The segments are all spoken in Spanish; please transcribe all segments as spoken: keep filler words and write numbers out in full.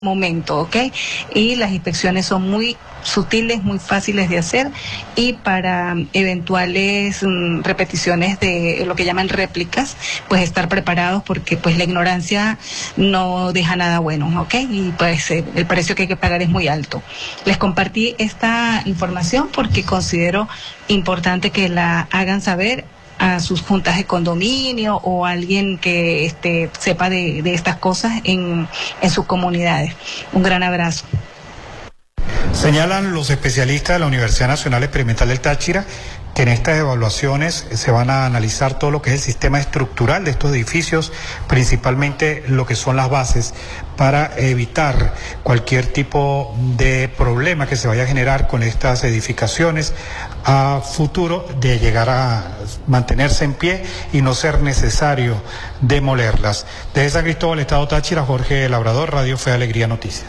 momento, ¿ok? Y las inspecciones son muy sutiles, muy fáciles de hacer, y para eventuales um, repeticiones de lo que llaman réplicas, pues estar preparados, porque pues la ignorancia no deja nada bueno, ¿ok? Y pues eh, el precio que hay que pagar es muy alto. Les compartí esta información porque considero importante que la hagan saber a sus juntas de condominio o a alguien que este, sepa de, de estas cosas en, en sus comunidades. Un gran abrazo. Señalan los especialistas de la Universidad Nacional Experimental del Táchira que en estas evaluaciones se van a analizar todo lo que es el sistema estructural de estos edificios, principalmente lo que son las bases, para evitar cualquier tipo de problema que se vaya a generar con estas edificaciones a futuro, de llegar a mantenerse en pie y no ser necesario demolerlas. Desde San Cristóbal, Estado Táchira, Jorge Labrador, Radio Fe Alegría Noticias.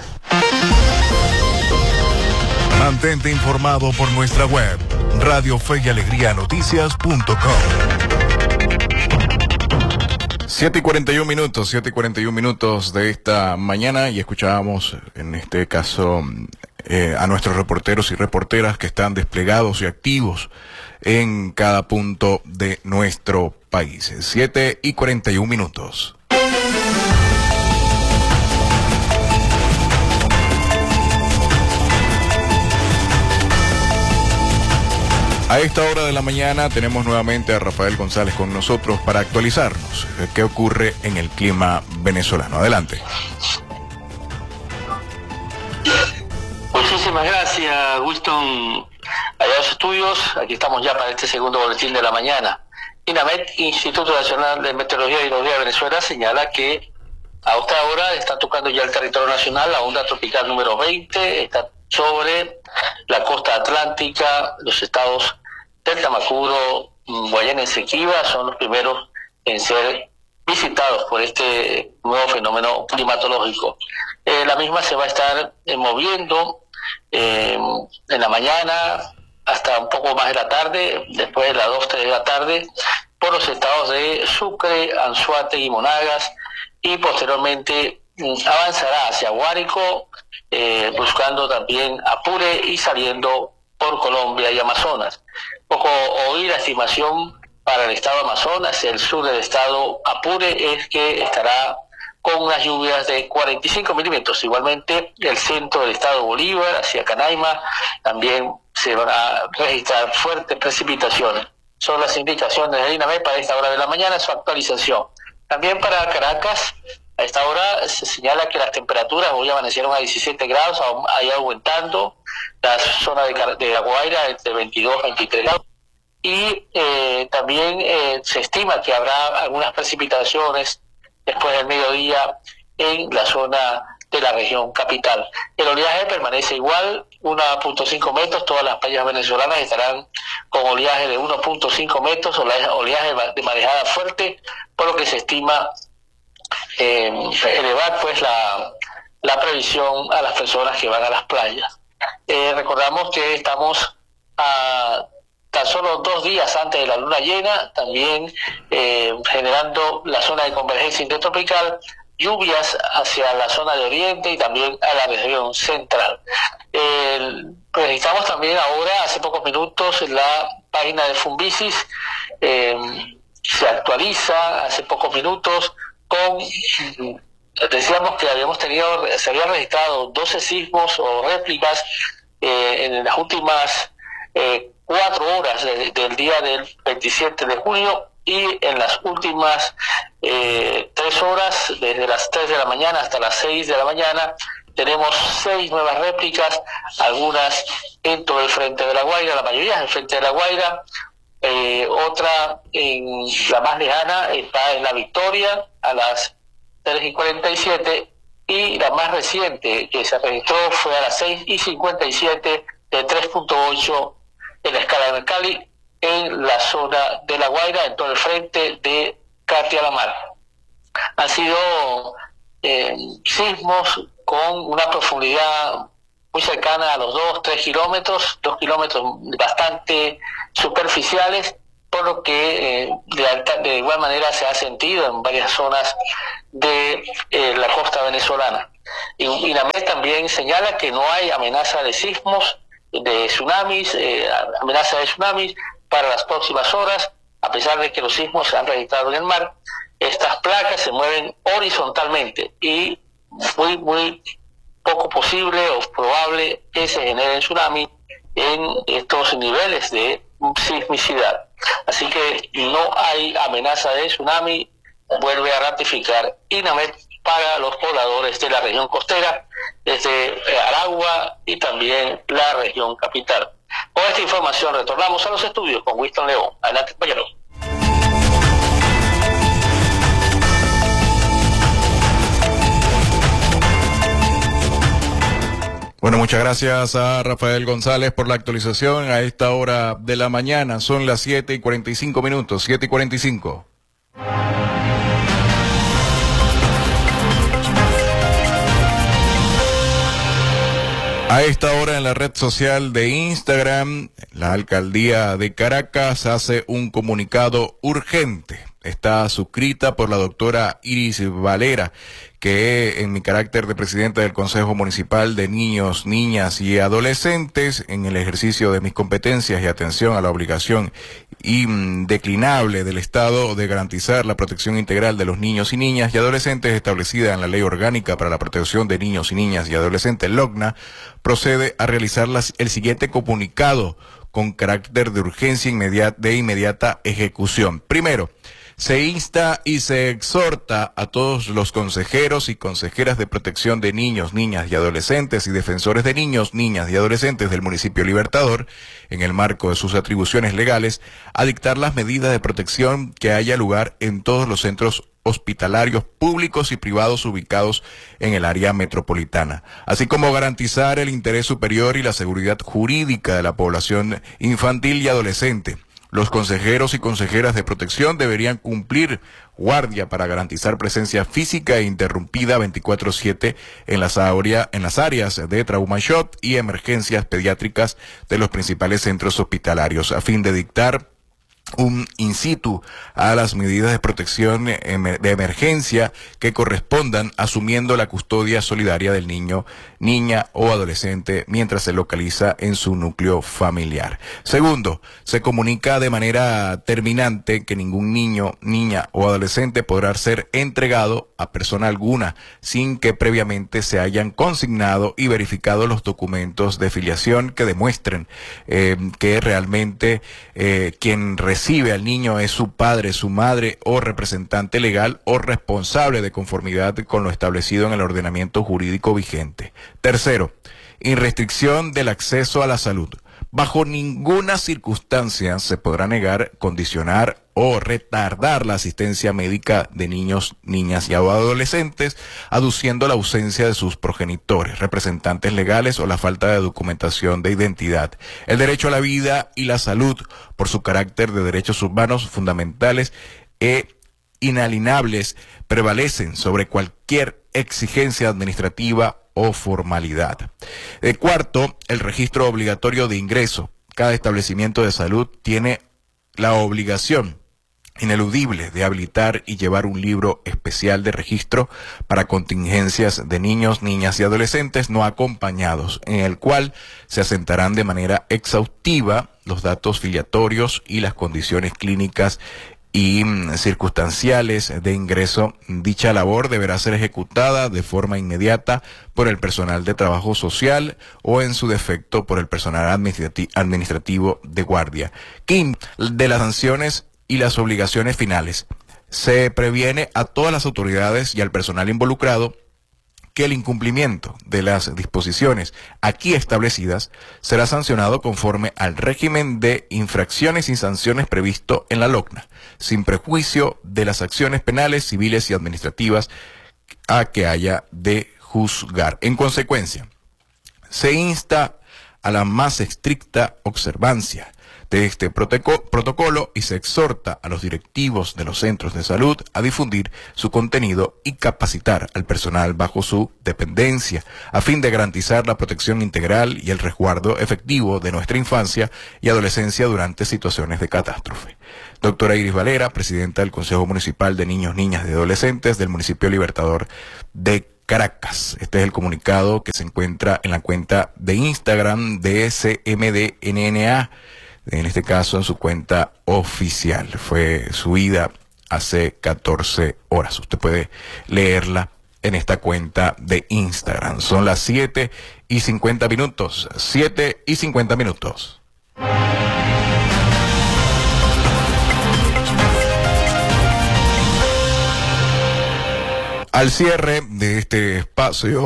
Mantente informado por nuestra web, radio fe y alegría noticias punto com. siete y cuarenta y un minutos, siete y cuarenta y un minutos de esta mañana, y escuchábamos en este caso eh, a nuestros reporteros y reporteras que están desplegados y activos en cada punto de nuestro país. siete y cuarenta y un minutos. A esta hora de la mañana tenemos nuevamente a Rafael González con nosotros para actualizarnos qué ocurre en el clima venezolano. Adelante. Muchísimas gracias, Wilton. Allá los estudios, aquí estamos ya para este segundo boletín de la mañana. INAMET, Instituto Nacional de Meteorología y Hidrología de Venezuela, señala que a esta hora está tocando ya el territorio nacional la onda tropical número veinte, está sobre la costa atlántica, los estados del Tamacuro, Guayana y Esequiba son los primeros en ser visitados por este nuevo fenómeno climatológico. Eh, la misma se va a estar eh, moviendo eh, en la mañana hasta un poco más de la tarde, después de las dos, tres de la tarde, por los estados de Sucre, Anzoátegui y Monagas, y posteriormente mm, avanzará hacia Guárico, eh, buscando también Apure y saliendo por Colombia y Amazonas. Poco oí la estimación para el estado de Amazonas, el sur del estado Apure, es que estará con unas lluvias de cuarenta y cinco milímetros. Igualmente, el centro del estado Bolívar, hacia Canaima, también se van a registrar fuertes precipitaciones. Son las indicaciones de INAMET para esta hora de la mañana, su actualización. También para Caracas, a esta hora se señala que las temperaturas hoy amanecieron a diecisiete grados, ahí aumentando. La zona de, de La Guaira entre veintidós a veintitrés grados. Y eh, también eh, se estima que habrá algunas precipitaciones después del mediodía en la zona de la región capital. El oleaje permanece igual, uno punto cinco metros, todas las playas venezolanas estarán con oleaje de uno punto cinco metros, oleaje de marejada fuerte, por lo que se estima eh, elevar pues la, la previsión a las personas que van a las playas. Eh, recordamos que estamos a tan solo dos días antes de la luna llena, también eh, generando la zona de convergencia intertropical, lluvias hacia la zona de oriente y también a la región central. Eh, registramos también ahora, hace pocos minutos, la página de Funvisis, eh, se actualiza hace pocos minutos con... Decíamos que habíamos tenido, se habían registrado doce sismos o réplicas eh, en las últimas eh, cuatro horas de, del día del veintisiete de junio, y en las últimas eh, tres horas, desde las tres de la mañana hasta las seis de la mañana, tenemos seis nuevas réplicas, algunas en todo el frente de La Guaira, la mayoría en el frente de La Guaira, eh, otra en la más lejana está en La Victoria a las tres y cuarenta y siete, y la más reciente que se registró fue a las seis y cincuenta y siete de tres punto ocho en la escala de Mercalli, en la zona de La Guaira, en todo el frente de Catia-La-Mar. Han sido eh, sismos con una profundidad muy cercana a los dos, tres kilómetros, dos kilómetros bastante superficiales, por lo que eh, de, alta, de igual manera se ha sentido en varias zonas de eh, la costa venezolana. Y INAMED también señala que no hay amenaza de sismos, de tsunamis, eh, amenaza de tsunamis para las próximas horas, a pesar de que los sismos se han registrado en el mar. Estas placas se mueven horizontalmente y muy, muy poco posible o probable que se genere tsunami en estos niveles de sismicidad. Así que no hay amenaza de tsunami, vuelve a ratificar INAMED para los pobladores de la región costera, desde Aragua y también la región capital. Con esta información retornamos a los estudios con Winston León. Adelante, compañero. Bueno, muchas gracias a Rafael González por la actualización a esta hora de la mañana. Son las siete y cuarenta y cinco minutos, siete y cuarenta y cinco. A esta hora en la red social de Instagram, la alcaldía de Caracas hace un comunicado urgente. Está suscrita por la doctora Iris Valera, que en mi carácter de presidente del Consejo Municipal de Niños, Niñas y Adolescentes, en el ejercicio de mis competencias y atención a la obligación indeclinable del Estado de garantizar la protección integral de los niños y niñas y adolescentes establecida en la Ley Orgánica para la Protección de Niños y Niñas y Adolescentes, LOCNA, procede a realizar las, el siguiente comunicado con carácter de urgencia inmediata, de inmediata ejecución. Primero, se insta y se exhorta a todos los consejeros y consejeras de protección de niños, niñas y adolescentes y defensores de niños, niñas y adolescentes del municipio Libertador, en el marco de sus atribuciones legales, a dictar las medidas de protección que haya lugar en todos los centros hospitalarios públicos y privados ubicados en el área metropolitana, así como garantizar el interés superior y la seguridad jurídica de la población infantil y adolescente. Los consejeros y consejeras de protección deberían cumplir guardia para garantizar presencia física e interrumpida veinticuatro siete en las, área, en las áreas de trauma shock y emergencias pediátricas de los principales centros hospitalarios, a fin de dictar un in situ a las medidas de protección de emergencia que correspondan, asumiendo la custodia solidaria del niño, niña o adolescente mientras se localiza en su núcleo familiar. Segundo, se comunica de manera terminante que ningún niño, niña o adolescente podrá ser entregado a persona alguna sin que previamente se hayan consignado y verificado los documentos de filiación que demuestren eh, que realmente eh, quien recibe al niño es su padre, su madre o representante legal o responsable de conformidad con lo establecido en el ordenamiento jurídico vigente. Tercero, restricción del acceso a la salud. Bajo ninguna circunstancia se podrá negar, condicionar o retardar la asistencia médica de niños, niñas y adolescentes, aduciendo la ausencia de sus progenitores, representantes legales o la falta de documentación de identidad. El derecho a la vida y la salud, por su carácter de derechos humanos fundamentales e inalienables, prevalecen sobre cualquier exigencia administrativa o formalidad. El cuarto, el registro obligatorio de ingreso. Cada establecimiento de salud tiene la obligación ineludible de habilitar y llevar un libro especial de registro para contingencias de niños, niñas y adolescentes no acompañados, en el cual se asentarán de manera exhaustiva los datos filiatorios y las condiciones clínicas y circunstanciales de ingreso. Dicha labor deberá ser ejecutada de forma inmediata por el personal de trabajo social o, en su defecto, por el personal administrati- administrativo de guardia. Quinto, de las sanciones y las obligaciones finales. Se previene a todas las autoridades y al personal involucrado que el incumplimiento de las disposiciones aquí establecidas será sancionado conforme al régimen de infracciones y sanciones previsto en la LOCNA, sin prejuicio de las acciones penales, civiles y administrativas a que haya de juzgar. En consecuencia, se insta a la más estricta observancia de este protocolo y se exhorta a los directivos de los centros de salud a difundir su contenido y capacitar al personal bajo su dependencia a fin de garantizar la protección integral y el resguardo efectivo de nuestra infancia y adolescencia durante situaciones de catástrofe. Doctora Iris Valera, presidenta del Consejo Municipal de Niños, Niñas y Adolescentes del municipio Libertador de Caracas. Este es el comunicado que se encuentra en la cuenta de Instagram de C M D N N A, en este caso en su cuenta oficial. Fue subida hace catorce horas. Usted puede leerla en esta cuenta de Instagram. Son las siete y cincuenta minutos. siete y cincuenta minutos. Al cierre de este espacio,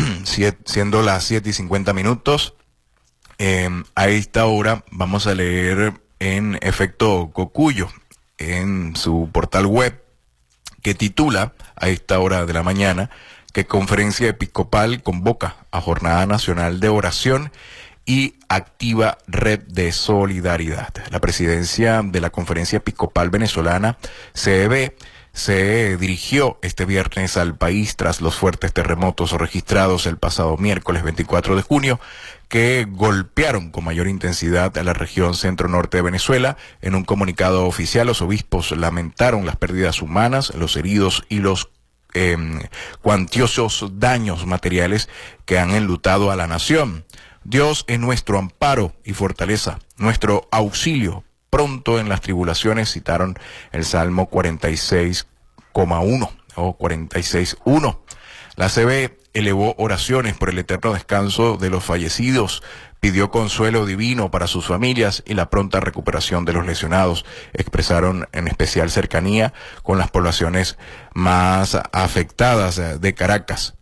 siendo las siete y cincuenta minutos, eh, a esta hora vamos a leer en efecto Cocuyo, en su portal web, que titula a esta hora de la mañana que Conferencia Episcopal convoca a Jornada Nacional de Oración y activa red de solidaridad. La presidencia de la Conferencia Episcopal Venezolana, C E B, se dirigió este viernes al país tras los fuertes terremotos registrados el pasado miércoles veinticuatro de junio, que golpearon con mayor intensidad a la región centro-norte de Venezuela. En un comunicado oficial, los obispos lamentaron las pérdidas humanas, los heridos y los eh, cuantiosos daños materiales que han enlutado a la nación. Dios es nuestro amparo y fortaleza, nuestro auxilio pronto en las tribulaciones, citaron el Salmo cuarenta y seis coma uno o cuarenta y seis uno. La C B elevó oraciones por el eterno descanso de los fallecidos, pidió consuelo divino para sus familias y la pronta recuperación de los lesionados. Expresaron en especial cercanía con las poblaciones más afectadas de Caracas,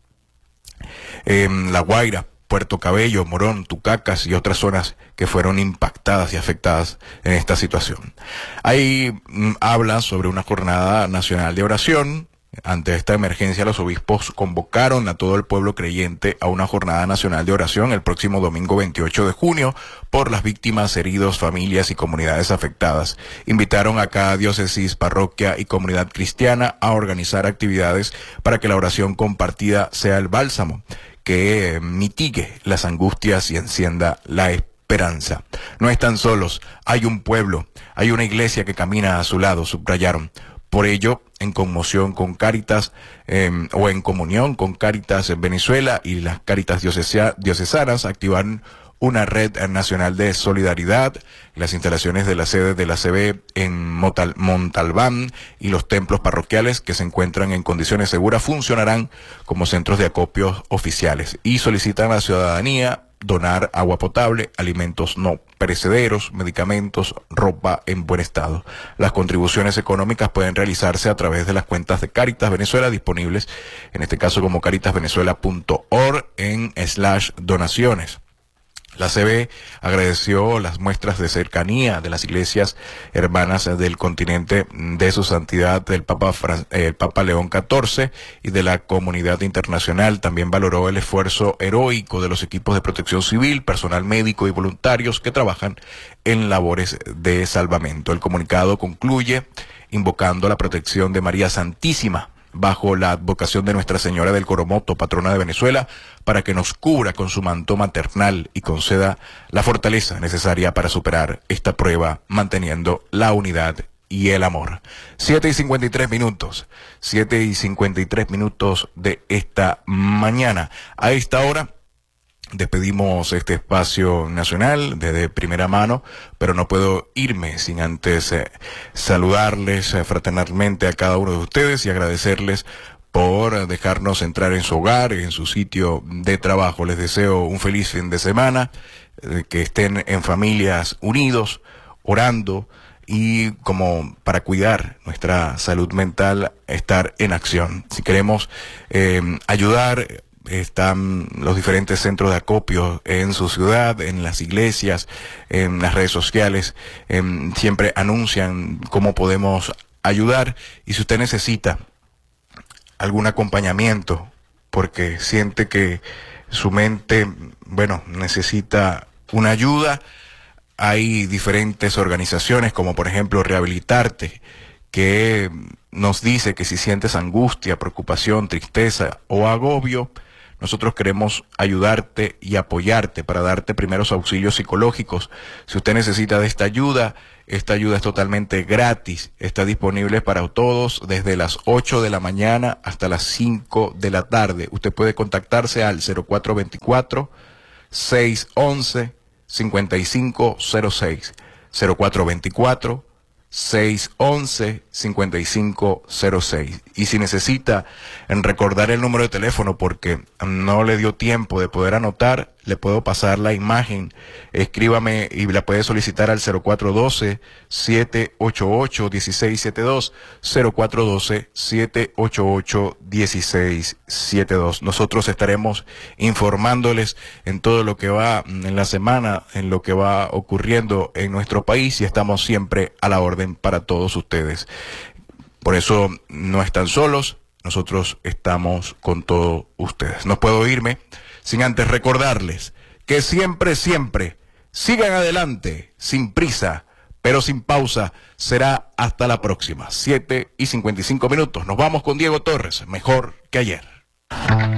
eh, La Guaira, Puerto Cabello, Morón, Tucacas y otras zonas que fueron impactadas y afectadas en esta situación. Ahí mm, habla sobre una jornada nacional de oración. Ante esta emergencia, los obispos convocaron a todo el pueblo creyente a una jornada nacional de oración el próximo domingo veintiocho de junio por las víctimas, heridos, familias y comunidades afectadas. Invitaron a cada diócesis, parroquia y comunidad cristiana a organizar actividades para que la oración compartida sea el bálsamo que eh, mitigue las angustias y encienda la esperanza. No están solos, hay un pueblo, hay una iglesia que camina a su lado, subrayaron. Por ello, en conmoción con Cáritas, eh, o en comunión con Cáritas en Venezuela y las Cáritas diocesa, diocesanas, activaron una red nacional de solidaridad. Las instalaciones de la sede de la C B en Montal, Montalbán y los templos parroquiales que se encuentran en condiciones seguras funcionarán como centros de acopio oficiales y solicitan a la ciudadanía donar agua potable, alimentos no perecederos, medicamentos, ropa en buen estado. Las contribuciones económicas pueden realizarse a través de las cuentas de Cáritas Venezuela disponibles, en este caso como caritas venezuela punto org en slash donaciones. La C B agradeció las muestras de cercanía de las iglesias hermanas del continente de su santidad del Papa, el Papa León catorce y de la comunidad internacional. También valoró el esfuerzo heroico de los equipos de protección civil, personal médico y voluntarios que trabajan en labores de salvamento. El comunicado concluye invocando la protección de María Santísima bajo la advocación de Nuestra Señora del Coromoto, patrona de Venezuela, para que nos cubra con su manto maternal y conceda la fortaleza necesaria para superar esta prueba, manteniendo la unidad y el amor. Siete y cincuenta y tres minutos, siete y cincuenta y tres minutos de esta mañana. A esta hora despedimos este espacio nacional desde primera mano, pero no puedo irme sin antes eh, saludarles eh, fraternalmente a cada uno de ustedes y agradecerles por dejarnos entrar en su hogar, en su sitio de trabajo. Les deseo un feliz fin de semana, eh, que estén en familias unidos, orando y como para cuidar nuestra salud mental, estar en acción. Si queremos eh, ayudar, están los diferentes centros de acopio en su ciudad, en las iglesias, en las redes sociales, en, siempre anuncian cómo podemos ayudar. Y si usted necesita algún acompañamiento porque siente que su mente, bueno, necesita una ayuda, hay diferentes organizaciones como por ejemplo Rehabilitarte, que nos dice que si sientes angustia, preocupación, tristeza o agobio, nosotros queremos ayudarte y apoyarte para darte primeros auxilios psicológicos. Si usted necesita de esta ayuda, esta ayuda es totalmente gratis, está disponible para todos desde las ocho de la mañana hasta las cinco de la tarde. Usted puede contactarse al cero cuatro dos cuatro, seis once, cincuenta y cinco cero seis, cero cuatro dos cuatro, seis once, cincuenta y cinco cero seis. Y si necesita en recordar el número de teléfono porque no le dio tiempo de poder anotar, le puedo pasar la imagen. Escríbame y la puede solicitar al cero cuatro uno dos, siete ocho ocho, uno seis siete dos, cero cuatro uno dos, siete ocho ocho, uno seis siete dos. Nosotros estaremos informándoles en todo lo que va en la semana, en lo que va ocurriendo en nuestro país, y estamos siempre a la orden para todos ustedes. Por eso no están solos, nosotros estamos con todos ustedes. No puedo irme sin antes recordarles que siempre, siempre sigan adelante, sin prisa, pero sin pausa. Será hasta la próxima, siete y cincuenta y cinco minutos. Nos vamos con Diego Torres, mejor que ayer.